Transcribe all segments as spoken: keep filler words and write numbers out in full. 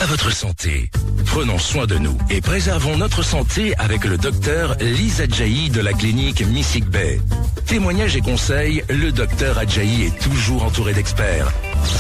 à votre santé. Prenons soin de nous et préservons notre santé avec le docteur Lise Adjahi de la clinique Missik Bay. Témoignages et conseils, le docteur Adjahi est toujours entouré d'experts.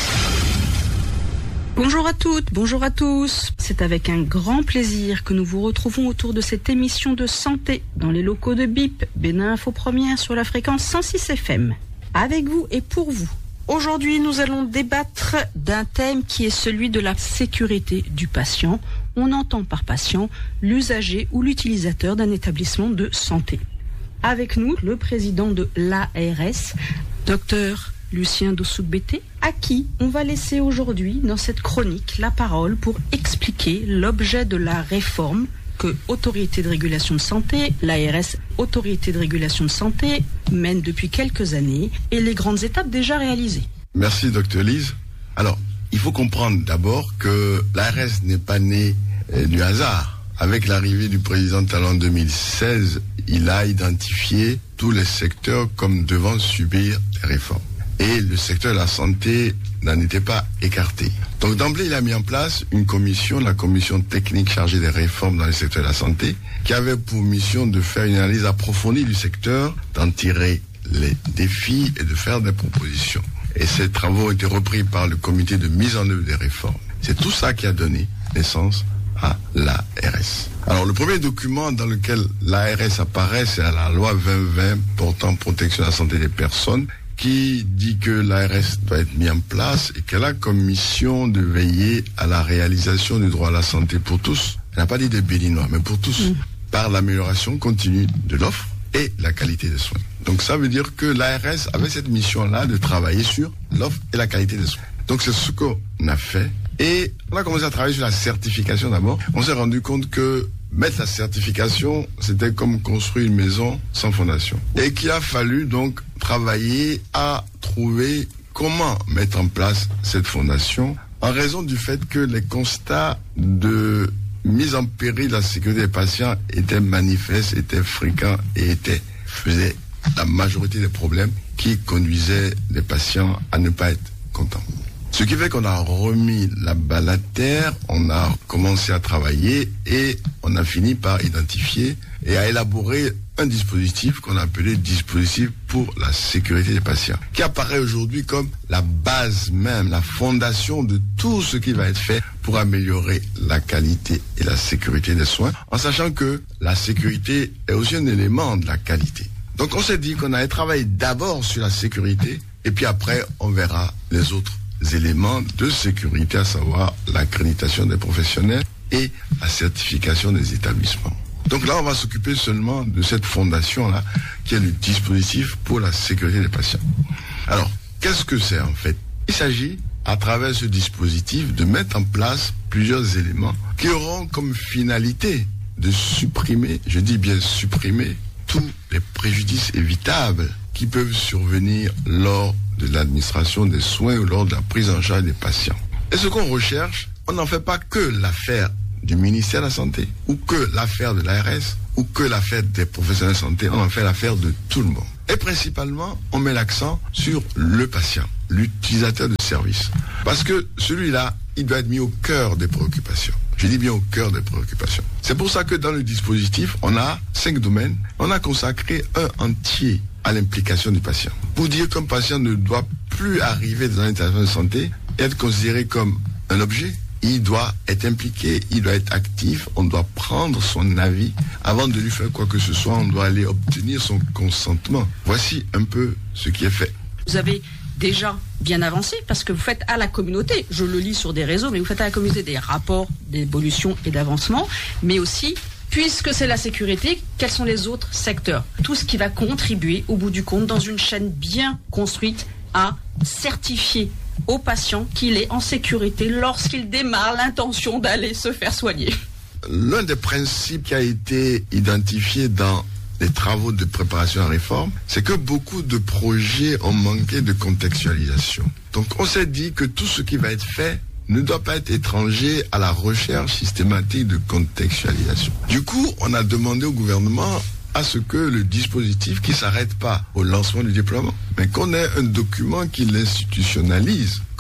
Bonjour à toutes, bonjour à tous. C'est avec un grand plaisir que nous vous retrouvons autour de cette émission de santé dans les locaux de B I P, Bénin Info Première sur la fréquence cent six F M. Avec vous et pour vous. Aujourd'hui, nous allons débattre d'un thème qui est celui de la sécurité du patient. On entend par patient l'usager ou l'utilisateur d'un établissement de santé. Avec nous, le président de l'A R S, docteur Lucien Dossougbété, à qui on va laisser aujourd'hui, dans cette chronique, la parole pour expliquer l'objet de la réforme que Autorité de régulation de santé, l'A R S, Autorité de régulation de santé, mène depuis quelques années et les grandes étapes déjà réalisées. Merci, docteur Lise. Alors, il faut comprendre d'abord que l'A R S n'est pas né euh, du hasard. Avec l'arrivée du président Talon en deux mille seize, il a identifié tous les secteurs comme devant subir des réformes. Et le secteur de la santé n'en était pas écarté. Donc d'emblée, il a mis en place une commission, la commission technique chargée des réformes dans le secteur de la santé, qui avait pour mission de faire une analyse approfondie du secteur, d'en tirer les défis et de faire des propositions. Et ces travaux ont été repris par le comité de mise en œuvre des réformes. C'est tout ça qui a donné naissance à l'A R S. Alors le premier document dans lequel l'A R S apparaît, c'est la loi vingt vingt portant protection de la santé des personnes, qui dit que l'A R S doit être mis en place et qu'elle a comme mission de veiller à la réalisation du droit à la santé pour tous. Elle n'a pas dit des Béninois, mais pour tous, mmh. par l'amélioration continue de l'offre et la qualité des soins. Donc ça veut dire que l'A R S avait cette mission-là de travailler sur l'offre et la qualité des soins. Donc c'est ce qu'on a fait. Et on a commencé à travailler sur la certification d'abord. On s'est rendu compte que mettre la certification, c'était comme construire une maison sans fondation. Et qu'il a fallu donc travailler à trouver comment mettre en place cette fondation en raison du fait que les constats de mise en péril de la sécurité des patients étaient manifestes, étaient fréquents et étaient, faisaient la majorité des problèmes qui conduisaient les patients à ne pas être contents. Ce qui fait qu'on a remis la balle à terre, on a commencé à travailler et on a fini par identifier et à élaborer un dispositif qu'on a appelé dispositif pour la sécurité des patients, qui apparaît aujourd'hui comme la base même, la fondation de tout ce qui va être fait pour améliorer la qualité et la sécurité des soins, en sachant que la sécurité est aussi un élément de la qualité. Donc on s'est dit qu'on allait travailler d'abord sur la sécurité et puis après on verra les autres éléments de sécurité, à savoir l'accréditation des professionnels et la certification des établissements. Donc là, on va s'occuper seulement de cette fondation-là, qui est le dispositif pour la sécurité des patients. Alors, qu'est-ce que c'est en fait? Il s'agit, à travers ce dispositif, de mettre en place plusieurs éléments qui auront comme finalité de supprimer, je dis bien supprimer, tous les préjudices évitables qui peuvent survenir lors de l'administration des soins ou lors de la prise en charge des patients. Et ce qu'on recherche, on n'en fait pas que l'affaire du ministère de la Santé, ou que l'affaire de l'A R S, ou que l'affaire des professionnels de santé, on en fait l'affaire de tout le monde. Et principalement, on met l'accent sur le patient, l'utilisateur de service. Parce que celui-là, il doit être mis au cœur des préoccupations. Je dis bien au cœur des préoccupations. C'est pour ça que dans le dispositif, on a cinq domaines. On a consacré un entier à l'implication du patient. Pour dire qu'un patient ne doit plus arriver dans un établissement de santé et être considéré comme un objet, il doit être impliqué, il doit être actif, on doit prendre son avis. Avant de lui faire quoi que ce soit, on doit aller obtenir son consentement. Voici un peu ce qui est fait. Vous avez déjà bien avancé parce que vous faites à la communauté, je le lis sur des réseaux, mais vous faites à la communauté des rapports d'évolution et d'avancement, mais aussi, puisque c'est la sécurité, quels sont les autres secteurs? Tout ce qui va contribuer, au bout du compte, dans une chaîne bien construite, à certifier au patient qu'il est en sécurité lorsqu'il démarre l'intention d'aller se faire soigner. L'un des principes qui a été identifié dans les travaux de préparation à la réforme, c'est que beaucoup de projets ont manqué de contextualisation. Donc on s'est dit que tout ce qui va être fait ne doit pas être étranger à la recherche systématique de contextualisation. Du coup, on a demandé au gouvernement à ce que le dispositif qui ne s'arrête pas au lancement du déploiement, mais qu'on ait un document qui l'institutionnalise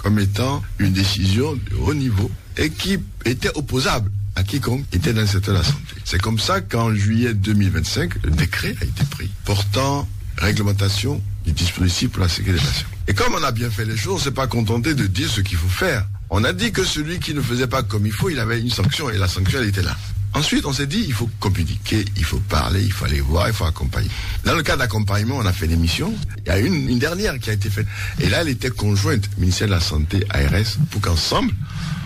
comme étant une décision de haut niveau et qui était opposable à quiconque était dans le secteur de la santé. C'est comme ça qu'en juillet deux mille vingt-cinq, le décret a été pris portant réglementation du dispositif pour la sécurité des patients. Et comme on a bien fait les choses, on ne s'est pas contenté de dire ce qu'il faut faire. On a dit que celui qui ne faisait pas comme il faut, il avait une sanction et la sanction, elle était là. Ensuite, on s'est dit, il faut communiquer, il faut parler, il faut aller voir, il faut accompagner. Dans le cas d'accompagnement, on a fait des missions. Il y a une, une dernière qui a été faite. Et là, elle était conjointe, ministère de la Santé, A R S, pour qu'ensemble,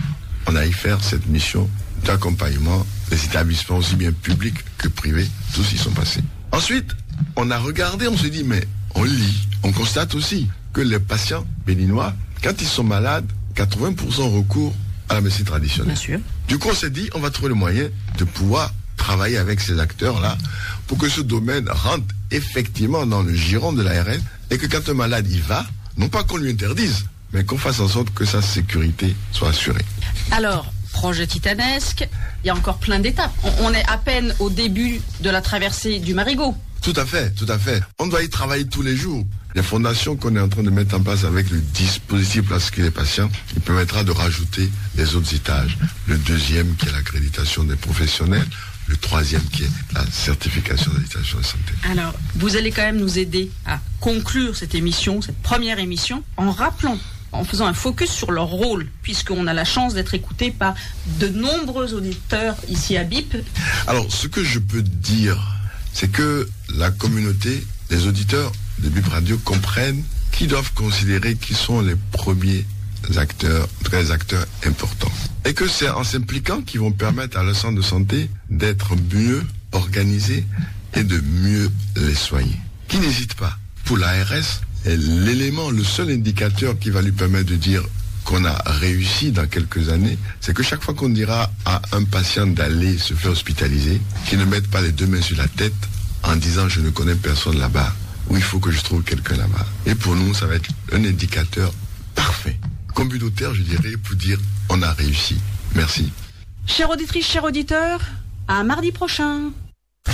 on aille faire cette mission d'accompagnement des établissements aussi bien publics que privés. Tous y sont passés. Ensuite, on a regardé, on s'est dit, mais on lit, on constate aussi que les patients béninois, quand ils sont malades, quatre-vingts pour cent recourent à la médecine traditionnelle. Bien sûr. Du coup, on s'est dit, on va trouver le moyen de pouvoir travailler avec ces acteurs-là pour que ce domaine rentre effectivement dans le giron de l'A R S et que quand un malade y va, non pas qu'on lui interdise, mais qu'on fasse en sorte que sa sécurité soit assurée. Alors, projet titanesque, il y a encore plein d'étapes. On, on est à peine au début de la traversée du Marigot. Tout à fait, tout à fait. On doit y travailler tous les jours. La fondation qu'on est en train de mettre en place avec le dispositif pour la sécurité des patients, il permettra de rajouter les autres étages. Le deuxième qui est l'accréditation des professionnels, le troisième qui est la certification d'accréditation de santé. Alors, vous allez quand même nous aider à conclure cette émission, cette première émission, en rappelant, en faisant un focus sur leur rôle, puisqu'on a la chance d'être écouté par de nombreux auditeurs ici à B I P. Alors, ce que je peux dire, c'est que la communauté, les auditeurs de B I P Radio comprennent qu'ils doivent considérer qu'ils sont les premiers acteurs, en tout cas les acteurs importants. Et que c'est en s'impliquant qu'ils vont permettre à leur centre de santé d'être mieux organisé et de mieux les soigner. Qui n'hésite pas. Pour l'A R S, l'élément, le seul indicateur qui va lui permettre de dire qu'on a réussi dans quelques années, c'est que chaque fois qu'on dira à un patient d'aller se faire hospitaliser, qu'il ne mette pas les deux mains sur la tête en disant je ne connais personne là-bas, ou il faut que je trouve quelqu'un là-bas. Et pour nous, ça va être un indicateur parfait, communautaire, je dirais, pour dire on a réussi. Merci. Chères auditrices, chers auditeurs, à mardi prochain. B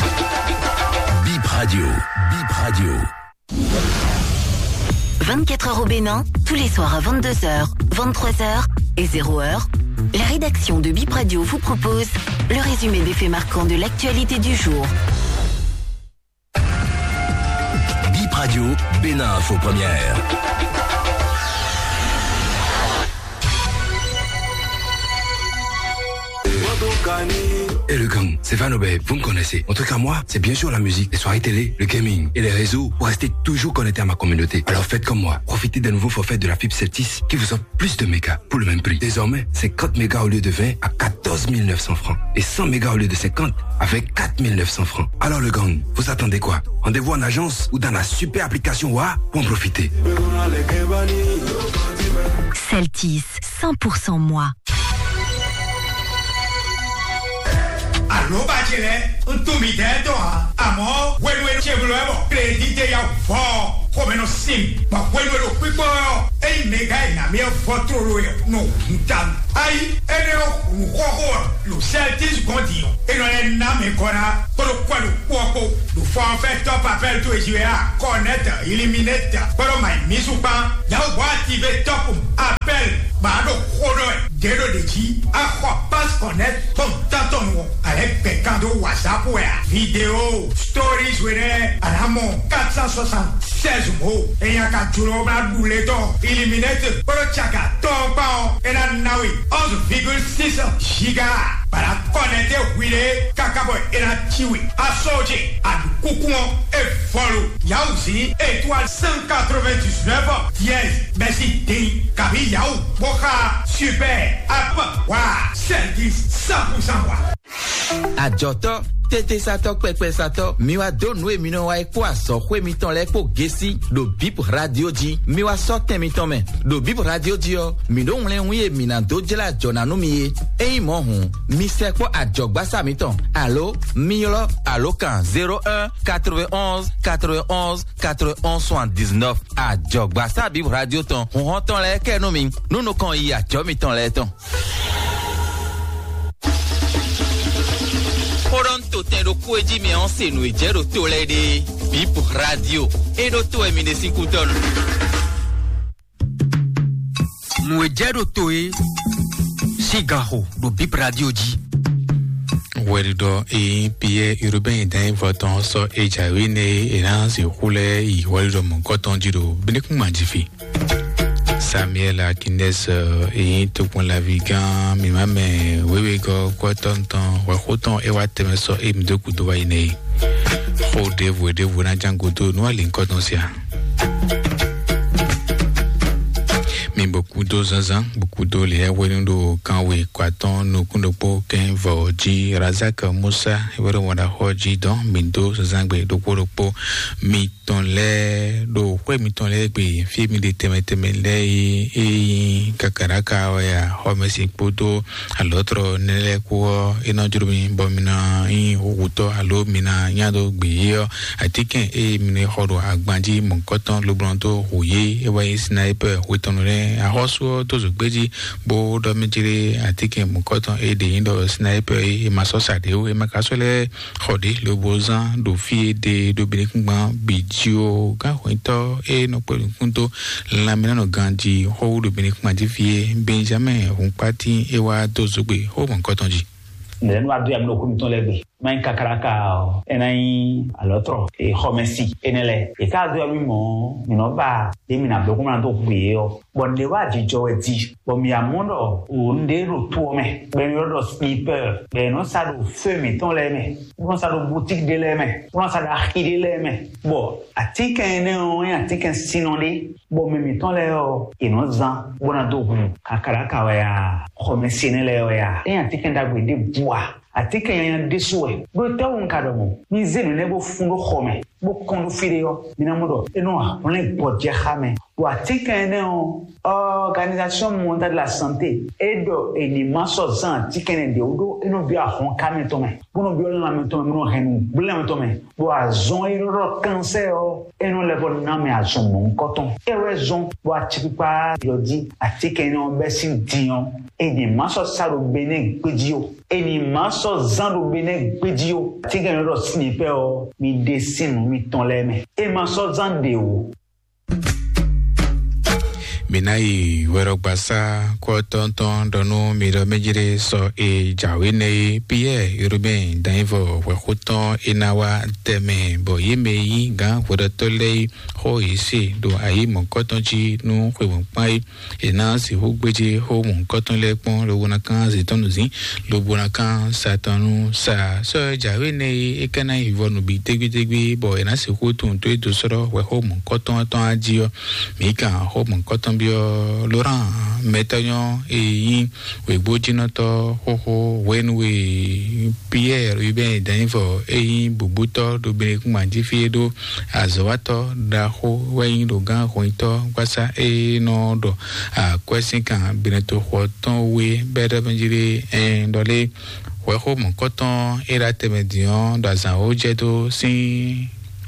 I P Radio, B I P Radio. vingt-quatre heures au Bénin, tous les soirs à vingt-deux heures, vingt-trois heures et zéro heure. La rédaction de B I P Radio vous propose le résumé des faits marquants de l'actualité du jour. B I P Radio, Bénin Info Première. Et le gang, c'est Van Obey, vous me connaissez. En tout cas, moi, c'est bien sûr la musique, les soirées télé, le gaming et les réseaux pour rester toujours connecté à ma communauté. Alors faites comme moi, profitez des nouveaux forfaits de la fibre Celtis qui vous offre plus de mégas pour le même prix. Désormais, c'est cinquante mégas au lieu de vingt à quatorze mille neuf cents francs et cent mégas au lieu de cinquante avec quatre mille neuf cents francs. Alors le gang, vous attendez quoi? Rendez-vous en agence ou dans la super application W A pour en profiter. Celtis, cent pour cent moi. Allo bachele, un tumi de doa, amo, wenu enu chevelo ebo, credite ya fo, come no sim, ma wenu enu pipo, ei mega na mi foto ro no ntam. Ai, ene o uhoho, lo Celtis gondio, eno le na me kona, polo kwalo poko, lo fo en fait top appel to ejiwa, connect, eliminate, polo mai misupan, ya o active top appel, ba do kono, dero de ji, a kwa pass connect, pom taton avec Pekando WhatsApp ouais, vidéo, stories ouais, Alamon quatre cent soixante-seize mots, et y'a qu'à tout le monde bouler ton, eliminate, pour le tchaka, ton pan, et la nawi, onze virgule six giga, para connecter, oui, kakaboy, et la tiwi, à soji, à coucouon, et follow, y'a aussi, étoile cent quatre-vingt-dix-neuf, dièse, merci, ding, kabi, yaou, boka, super, ap, wa, Celtis, cent pour cent, wa. Adjoto, tete sato, pepe sato, miwa donwe mino wa ekwa so kwe miton le po gesi, do B I P Radio di, miwa so temiton men, do B I P Radio di yo, mido mle mwe minan do jela jonanu miye, e imon hun, mi sekwo adjogba sa miton, allo, milo, allo kan, zéro un, quatre-vingt-onze, quatre-vingt-onze, quatre-vingt-onze, soixante-dix-neuf, adjogba sa B I P Radio ton, on honton le ke no min, nou no kon yi adjog miton le ton. Toronto tem do coedi me onse no ejero tolede B I P Radio e do to emine cinco tono. Mouedjero Toe, Sigaho, do Bip Radio G. Werido e pie urbain d'un votant so e jawine e nansi roule i werido mon coton jiro binikum manjifi. Samuel Akines e tout pour la vegan mi mame wewe go coton ton wa coton e wa teme so e mdo kudo wa ine. Rode vode vona jango do no alin coton sia. Mais beaucoup d'ozazan, beaucoup de les wendo kanwe kwaton no kundopo ken voji razak musa wero wada hoji don mindo zangbe do koropo miton le do kwe miton le be fi mi de temeteme le e kakaraka ya homesi poto alotro nele ko ina jurumi bomina i huto alo mina nyado gbe atike e mine horo agbanji monkoton lobronto huye e wa sniper hutonre ahosuo tozugbeji bo do mejire atike mukoton e de indo sniper e masosa de o e makasole khodi lo bozan do fie de do binikungban bijio ga hoito e no pekunto lamina no ganji ho do binikungban ji fie Benjamin Humpati e wa tozugbe ho mukoton ji nden wa do yam no kumiton lebe main kakaraka enai alotro e homesi enele e ka do yam mo mi no ba de mi na do kuma do gbe o bonde wa jijo eti bo mi amondo o nde ro to me be yo do sniper be no sa do feu mi ton le me no sa do boutique de le me no sa da archi de le me bo atika ene o atika sinonde bo mi mi ton le o e no zan bona do kakaraka wa ya homesi enele o ya e atika nda gbe de bois atike yan desuwe bo tawu nkadomo mi zenu ne bo fundo khome bo kondo fidio minamodo eno on le bodje khame bo atike ne o organisation mondiale de la santé edo enima so zan atike de odo eno bi a hon kame to me bo no bi o la me to me no henu bla to me bo azon iro cancer o eno le bo na me azon mon coton e raison bo atipa yodi atike ne o besi dion enima so saro bene gbedio enima so zando bene gbedio atike ne ro sniper o mi dessin mi ton leme e ma so zande o Minai wero basa ko tonton dono miro mejire so e jawine pie urbain daivo we khoton inawa teme boyeme yi ga wero tole ho isi do ayi mon kotonji nu kwon pai ina si hugbeji ho mon koton le pon lo wona kan si tonuzi lo bona kan satanu sa so jawine e kana ivonu bi tegbi tegbi bo ina si khotun to do soro we ho mon koton ton ajio mi ka ho mon koton Laurent Metanyon et Webojinoto Hoho Wenwe Pierre Hubert Danifo et Bubuto do Benekumandi Fiedo Azoato Daho Wain do Gan Hoito Wasa et Nodo a Kwesikan Beneto Hoton We Beda Benjiri et Dole Weho Mon Coton et la Temedion dans un Ojedo Sin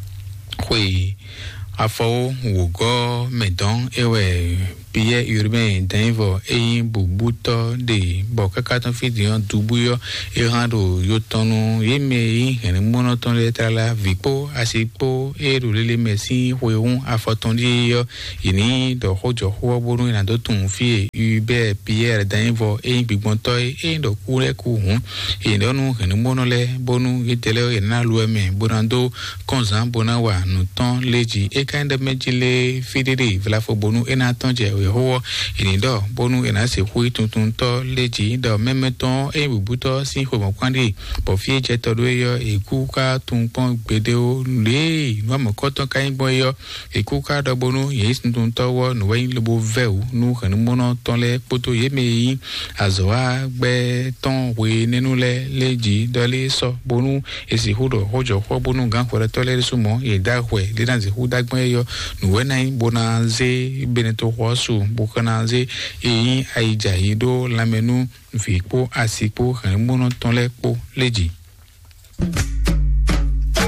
Hui Afo Wugo Medon Ewe Pierre urbain d'Invo et Bubuto de Bokakaton Fidion Dubuyo et Rando Yotonu Yemei et Monoton Letrala Vipo Asipo et Roulé Messi Huon Afotondi Yini de Hojo Huaburu et Dotun Fie Hubert Pierre d'Invo et Bibontoy et de Koule Kouhon et Donu et Monole Bonu et Tele et Naloueme Burando Konzan Bonawa Nuton Leji et Kanda Medjile Fidiri Vlafo Bonu et Natonje ho inido bonu ena se hui tuntun to leji do memeton e bubuto si ho mokwandi po fie jeto do yo e kuka tunpon gbedeo le no mokoto kan gbo yo e kuka do bonu yes tuntun to wo no we lebo veu nu kan mono ton le poto ye meyi azoa gbe ton we nenu le leji do le so bonu e si hudo hojo ho bonu gan ko to le sumo e da hwe le dan se hu da gbo yo no we nai bonanze beneto ho su Bukanaze et Aïjaïdo Lamenu Vipo Asipo Remono Tonlepo Leji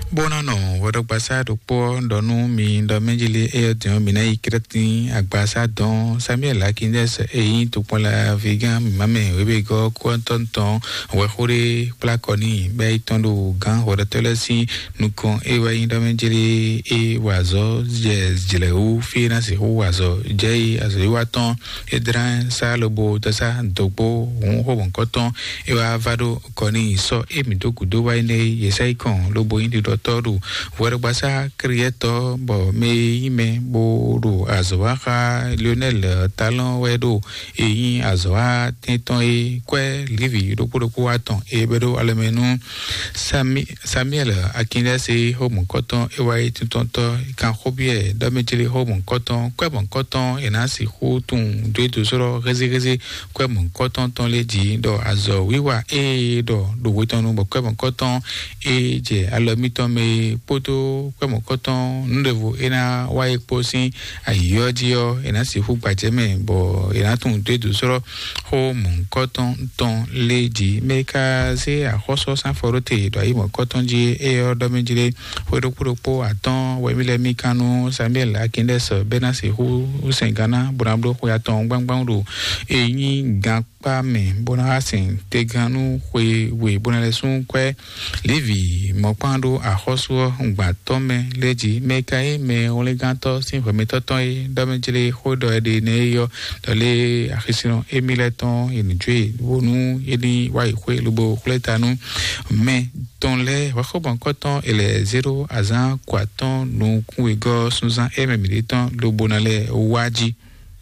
Bonano, wọ́dọ̀ gbàsá dòpọ̀ dọ̀nù mi dọ̀mẹ́jìlẹ̀ ẹ̀yọ̀dùn mi náà ìkírẹ́tì àgbàsá dán Samuel Akindese èyí tó pọ̀ la vegan mamẹ́ wẹ́bẹ̀ gọ́ kọ́ńtọ̀ntàn wẹ́kúrẹ́ plakọ́ni bẹ́ẹ̀ tán ló gan wọ́dọ̀ tẹ́lẹ̀ sí nukàn ẹ̀wà yín dọ̀mẹ́jìlẹ̀ ẹ̀ wàzọ́ jẹ́ jìlẹ̀ ó fi náà sì ó wàzọ́ jẹ́ àzọ̀yíwá tán ẹ̀dẹ̀rẹ̀ sá lóbo tẹ́sà dòpọ̀ òun hó wọn kọ́ tán ẹ̀wà vado kọ́ni sọ èmi tó kù dó wáyé ní yẹsẹ̀ ikàn lóbo yín dídọ̀ tọ́rù wẹ́rẹ́gbàsá kírìẹ́tọ̀ bọ̀ mẹ́yìmẹ́ bòrò àzọ̀wáka Lionel talon wẹ́dọ̀ èyí àzọ̀wá tẹ́tàn ẹ̀ kwẹ́ livi dókòdókò wà tán ẹ̀ bẹ́dọ̀ alẹ́mẹ́nu Samuel Akindese homokọ́tàn ẹ̀wáyé tuntun kan kóbíẹ̀ dọ́mẹ́jìlẹ̀ homokọ́tàn kwẹ́mọ̀kọ́tàn ẹ̀nàsì kótùn dóètò sọ̀rọ̀ rẹ́sẹ̀rẹ́sẹ̀ kwẹ́mọ̀kọ́tàn tán lẹ́jì dọ̀ àzọ̀ wíwà ẹ̀ dọ̀ dòwòtàn nù bọ̀ kwẹ́mọ̀kọ́tàn ẹ̀ jẹ́ alọ́mítàn me poto kwemo koton ndevo ena waye posi ayodio ena sifu gbajeme bo ena tun dedu soro ho mun koton ton leji meka se ahoso san forote do ayi mo koton ji e odo mejire fodo kuropo aton wemile mikanu Samuel Akindese bena sifu usengana buramdo ko aton gbangbang ro eyin gan pa me bona asin teganu we we bona lesun kwe levi mo pando ahoso ngba tome leji mekai me oleganto sin remetoton e domejele hodo de neyo dole akhisino emileton enjue wonu eni wa ikwe lubo kuletanu me ton le wa ko bankoton ele zéro azan kwaton nu kuego sunzan e militant lubo na le waji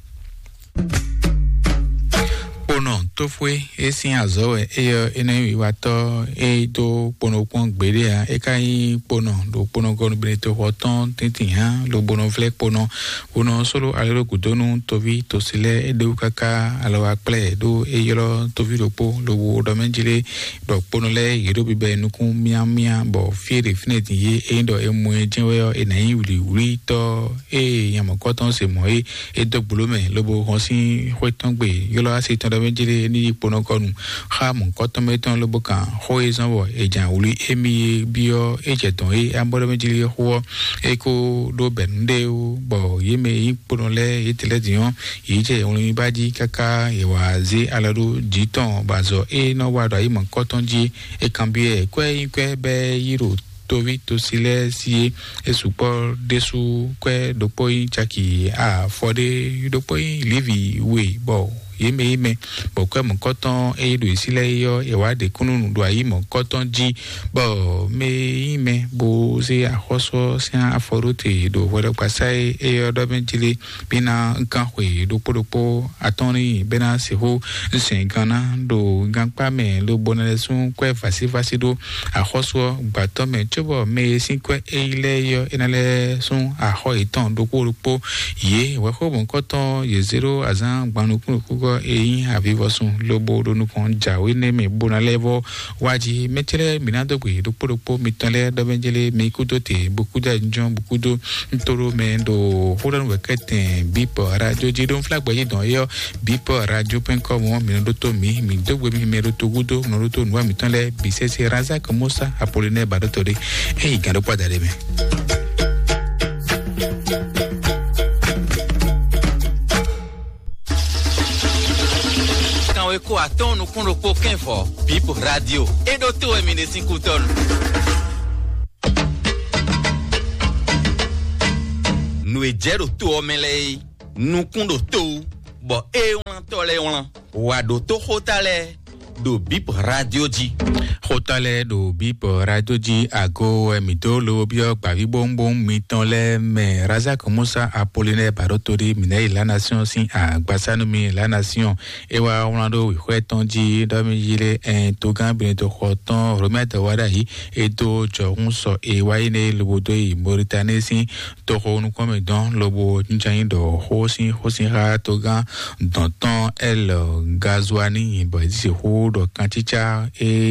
Pono to fue esi azoe e ene wato e do pono pon gbere a e kai pono do pono gon beneto hoton tintin ha lo bono flek pono uno solo alero kudonu tovi to sile e do kaka alo akple do e yoro tovi do po lo do menjile do pono le yero bibe nuku mia mia bo fiere fineti ye e do e mo jinwe e na wuli wuli to e yamokoton se mo e e do bulome lo bo honsi hoton gbe yolo ase ton jere ni ponokonu ha mon kotometon loboka hoizan wo ejan uli emi bio ejeton e amboro mejile ho eko do bende bo yeme iponole eteledion ije only baji kaka ewaze alaro jiton bazo e no wado imon kotonji e kambie kwe kwe be yiro tovi to sile si e support desu kwe dopoi chaki a fode dopoi livi we bo yeme yeme bo kwe mo koton e do sile yo e wa de kununu do ayi mo koton ji bo me yeme bo se ahoso se aforote do wore kwasai e yo do benjile bina nkan hwe do podopo atoni bena se ho nsen gana do ganpa me lo bonalesun kwe fasi fasi do ahoso gbato me chobo me sin kwe e ile yo enale sun aho itan do podopo ye wa ko mo koton ye zero azan gbanukun kugo eyin avivosun lobo donukon jawe ne me bona levo waji metere minado gbe do podopo mitanle do benjele me kudote bokuda njon bokudo ntoro me do horan wekete bip radio jidon flag boye don yo bip radio point com minado to mi mi dogwe mi mero to gudo no to nwa mitanle bisese raza komosa Apollinaire Badotore e igando padare me ko aton no kundo ko kenfo bip radio e do to e mine cinco ton no e jero to omele no kundo to bo e won to le won wa do to hotale do bip radio ji hotale do bip radio ji ago emito lo bio pavi bonbon mitonle me raza komosa Apollinaire Badotore minei la nation sin a gbasanu mi la nation ewa onado wi hwetonji do mi yile en togan bineto khoton remete wadahi eto jorun so ewa ine lobodo i Mauritanie sin to honu comme don lobo njan do hosin hosin ha togan danton el gazwani bo dise ho do kanticha e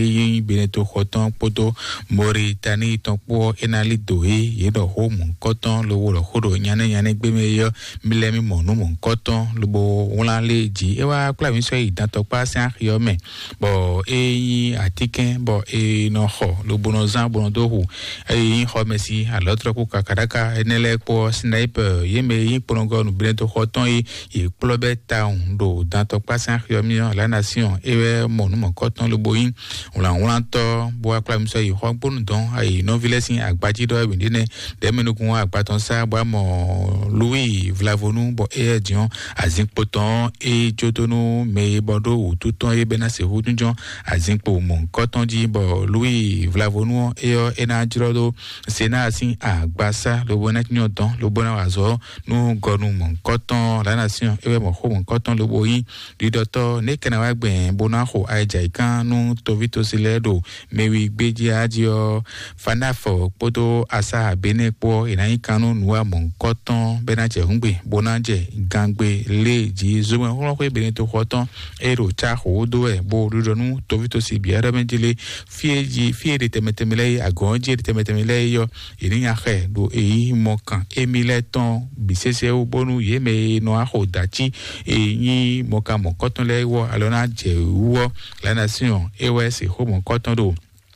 Beneto Khoton poto Mauritanie tonpo enali doe yedo ho mon koton lo wo ho nyane nyane gbe me yo milemi monu mon koton lo bo wala leji e wa kla mi so idan to pa san yo me bo e atiken bo e no ho lo bono zan bono do hu e ho mesi a l'autre ko kakaraka enele po sniper yeme yin pongo no Beneto Khoton e e club town do dan to pa san yo mi la nation e monu mon koton lo boyin wala wala to bo kla mi so i ho bon don ai no vilesin agbaji do windine demenugun agbaton sa bo mo Louis Vlavonu bo e dion azin poton e jotonu me bodo tuton e benase hudunjon azin po mon kotonji bo Louis Vlavonu e ena jirodo sena asin agbasa lo bona nyodan lo bona wazo nu gonu mon koton la nation e mo ho mon koton lo boyin di docteur ne kana wa gben bona ho aija ikan nu tovito siledo mewi gbeji adio fanafo poto asa benepo enayin kanu nuwa mon koton benaje hungbe bonaje gangbe leji zuwe holo ko Beneto Khoton ero cha hodo e bo rudonu tovito si biara menjele fieji fiere temetemele agonje temetemele yo irinya he do e mokan emileton bisese o bonu yeme no ahodachi eyin mokan mon koton le wo alona je wo la nation ewes ho mon koton do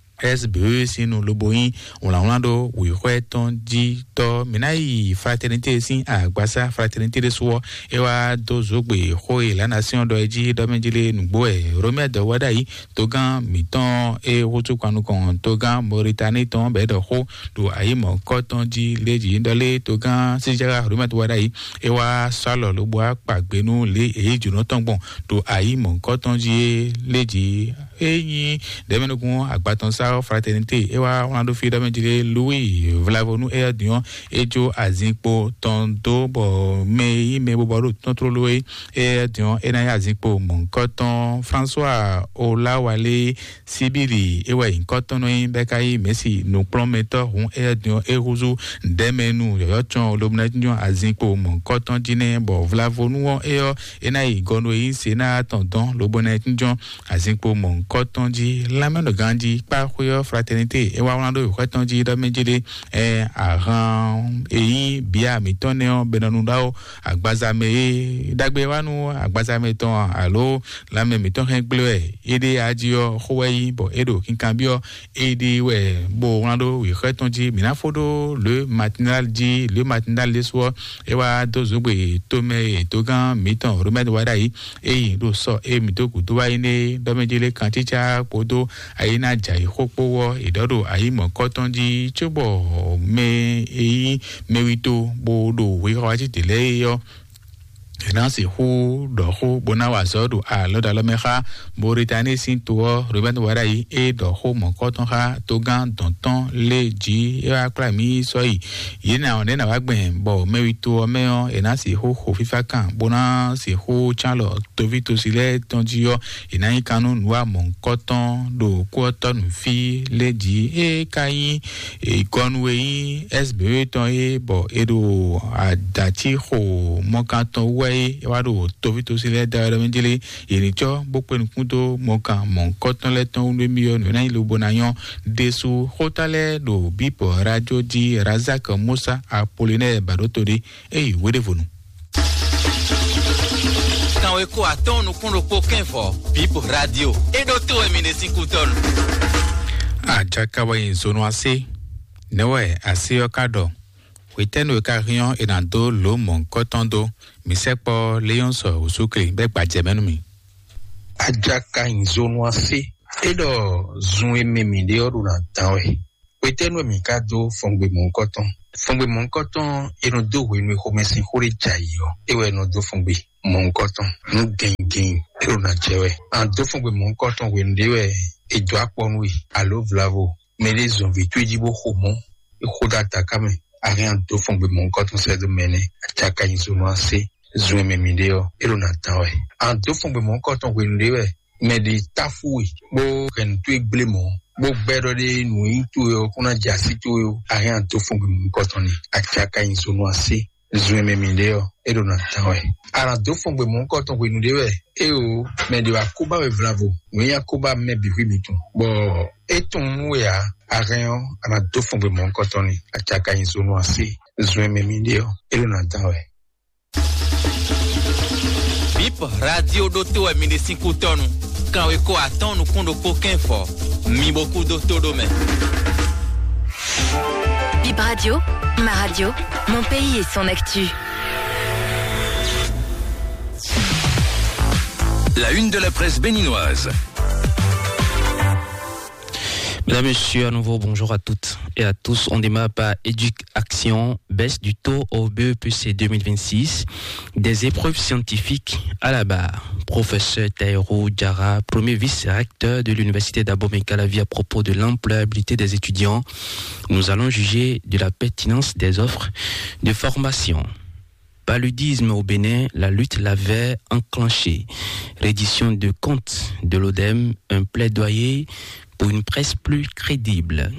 S B E sinu loboyin olawlando we kweton ji to minai fraternité sin agbasa fraternité de so ewa dozogbe ho la nation do eji do menjile nugbo e Rome do wadai togan miton e hotu kwanu kon togan Mauritanie ton be do ho do ayimo koton ji leji ndole togan sijara Rome do wadai ewa salo lobo apagbenu le eyi juno tongbon do ayimo koton ji leji eyin demenugun agbaton sa fraternité ewa wando fi damejile Louis Vlavonu e dion ejo azinpo tondo bo me me bo baro tontro loe e dion ena azinpo mon koton François Olawale Sibili ewa in koton no bekai Messi no prometteur hun e dion e ruzu demenu yo chon lobna dion azinpo mon koton jine bo Vlavonu e ena igono yin sena tondon lobona dion azinpo mon koton ji la meno ganji pa khoyo fraternité e wa wando khoton ji da menjele e aran eyin bia mitoneo benanundao agbazame dagbe wanu agbazame ton alo la me miton gble ede ajio khoyi bo edo kinkambio ede we bo wando wi khoton ji minafodo le matinal ji le matinal le soir e wa dozugbe tome togan miton remède wadai e do so e mitoku to wa ine da menjele kanticha podo ayina jai khopo idodo ayimo kotonji chobo me e mewito bodo we haji tele yo Nancy hu do hu bona wazodu a loda lomeha Mauritanie sinto Ruben Warai e do hu mon koton ha togan tonton leji e aklami soi yena one na wagben bo mewito meo e Nancy hu hu fifa kan bona si hu chalo tovito sile tonjio ina kanu nwa mon koton do koton fi leji e kai e konwe S B E ton e bo edo adati ho mon kanton we ewado tovito sile da menjele yenicho bokpen kunto moka mon koton le ton le million na ile bonayon desu hotale do bipo radio di Razak Musa Apollinaire Barotori e wedevonu kan we ko aton no kun ro kenfo bipo radio e do to emine cinquton ajaka wa inzono ase newe ase okado witeno karion enando lo mon kotondo misepo leon so usukri be gbaje menu mi ajaka inzono ase edo zun ememi de oruna tawe witeno mi kado fongbe mon koton fongbe mon koton eno do we mi homesin hore jayo ewe no do fongbe mon koton no gengen oruna jewe and do fongbe mon koton we ndewe ejo aponwe alo vlavo mele zon vitwe bo homo e khoda takame arian do fongbe mon koton se de mene ataka inzono ase zun ememi de o oruna tawe and do fongbe mon koton we ndewe me di tafui bo ken tu igblemo bo bedo de nu itu yo kuna jasi tu yo arian to fun mi koton ni akaka insono ase Zoueme Mindeo, et l'on entend. Alors, deux fois, mon coton, oui, nous devons. Et oh, mais de la Kuba, we vlavo. Oui, à Kuba, mais bivimiton. Bon, et ton mouya, à rien, à la deux fois, mon coton, à Tchaka, ils ont noissé. Zoueme Mindeo, et l'on entend. Bip Radio Doto et Médecine Coutonu. Quand we ko attend nous kondo coquin fort. Mi beaucoup d'auto domaine. Bip Radio, ma radio, mon pays et son actu. La une de la presse béninoise. Mesdames, Messieurs, à nouveau, bonjour à toutes et à tous. On démarre par Éduc-Action, baisse du taux au B E P C deux mille vingt-six, des épreuves scientifiques à la barre. Professeur Taïro Diarra, premier vice-recteur de l'Université d'Abomey-Calavi à propos de l'employabilité des étudiants. Nous allons juger de la pertinence des offres de formation. Paludisme au Bénin, la lutte l'avait enclenché. Reddition de comptes de l'Odem, un plaidoyer pour une presse plus crédible.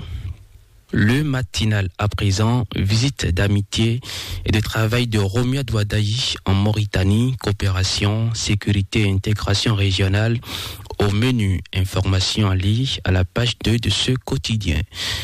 Le matinal à présent, visite d'amitié et de travail de Romia Douadaï en Mauritanie, coopération, sécurité et intégration régionale au menu. Information à lire à la page deux de ce quotidien.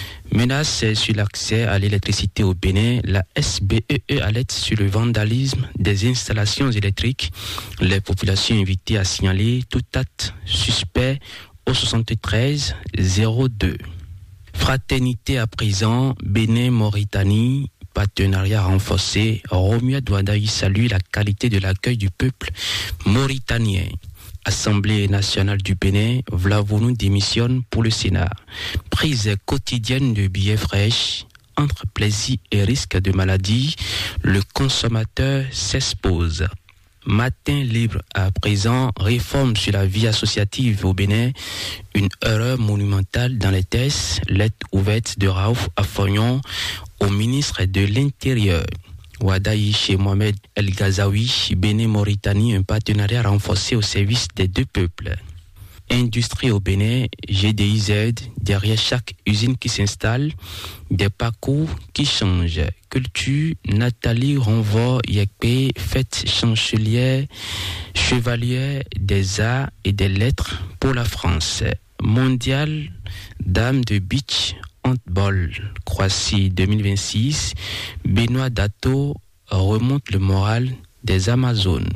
Menace sur l'accès à l'électricité au Bénin, la S B E E alerte sur le vandalisme des installations électriques. Les populations invitées à signaler tout acte suspect au soixante-treize zéro deux. Fraternité à présent, Bénin-Mauritanie, partenariat renforcé. Romia Douadaï salue la qualité de l'accueil du peuple mauritanien. Assemblée nationale du Bénin, Vlavonou démissionne pour le Sénat. Prise quotidienne de billets fraîches. Entre plaisir et risque de maladie, le consommateur s'expose. Matin libre à présent, réforme sur la vie associative au Bénin, une erreur monumentale dans les tests, lettre ouverte de Raouf Afognon au ministre de l'Intérieur. Ouadaï chez Mohamed El Ghazaoui, Bénin-Mauritanie, un partenariat renforcé au service des deux peuples. Industrie au Bénin, G D I Z, derrière chaque usine qui s'installe, des parcours qui changent. Culture, Nathalie Ronvor Yekpe, fête chancelière, chevalière des arts et des lettres pour la France. Mondial, dame de beach, handball, Croatie deux mille vingt-six, Benoît Dato remonte le moral des Amazones.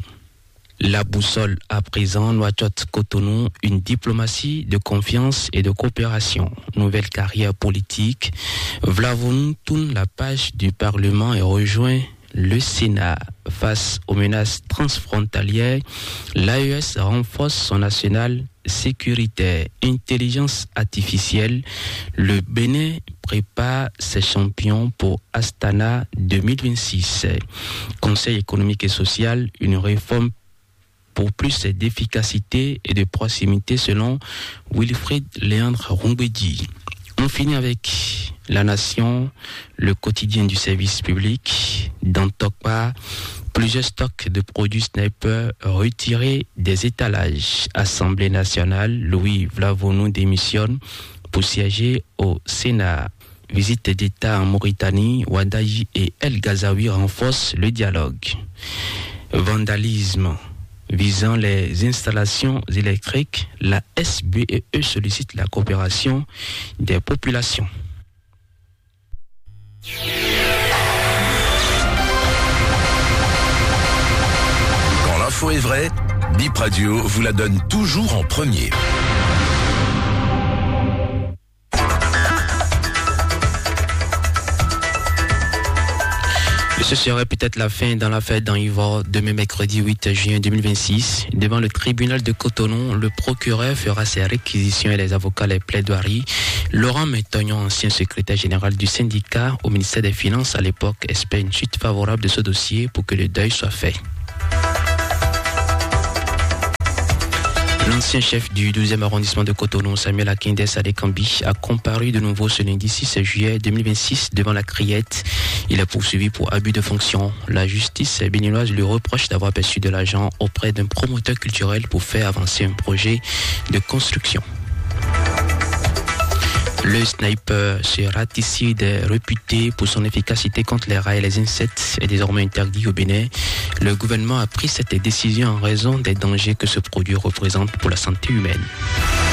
La boussole à présent, Nouakchott Cotonou, une diplomatie de confiance et de coopération. Nouvelle carrière politique. Vlavonou tourne la page du Parlement et rejoint le Sénat. Face aux menaces transfrontalières, l'A E S renforce son national sécuritaire. Intelligence artificielle, le Bénin prépare ses champions pour Astana deux mille vingt-six. Conseil économique et social, une réforme pour plus d'efficacité et de proximité selon Wilfried Léandre Roumbedi. On finit avec La Nation, le quotidien du service public. Dans Tokpa, plusieurs stocks de produits Sniper retirés des étalages. Assemblée nationale, Louis Vlavonou démissionne pour siéger au Sénat. Visite d'État en Mauritanie, Ouadaï et El Ghazaoui renforcent le dialogue. Vandalisme visant les installations électriques, la S B E E sollicite la coopération des populations. Quand l'info est vraie, Bip Radio vous la donne toujours en premier. Ce serait peut-être la fin dans l'affaire d'Anivor. Demain, mercredi huit juin deux mille vingt-six, devant le tribunal de Cotonou, le procureur fera ses réquisitions et les avocats les plaidoiries. Laurent Métognon, ancien secrétaire général du syndicat au ministère des Finances à l'époque, espère une suite favorable de ce dossier pour que le deuil soit fait. L'ancien chef du douzième arrondissement de Cotonou, Samuel Akindes Adekambi, a comparu de nouveau ce lundi six juillet deux mille vingt-six devant la Criette. Il est poursuivi pour abus de fonction. La justice béninoise lui reproche d'avoir perçu de l'argent auprès d'un promoteur culturel pour faire avancer un projet de construction. Le sniper raticide réputé pour son efficacité contre les rats et les insectes est désormais interdit au Bénin. Le gouvernement a pris cette décision en raison des dangers que ce produit représente pour la santé humaine.